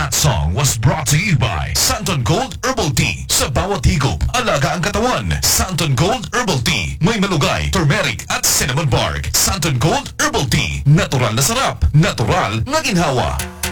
That song was brought to you by Santon Gold Herbal Tea. Sa bawat higop, alaga ang katawan. Santon Gold Herbal Tea. May malugay, turmeric at cinnamon bark. Santon Gold Herbal Tea. Natural na sarap. Natural na ginhawa.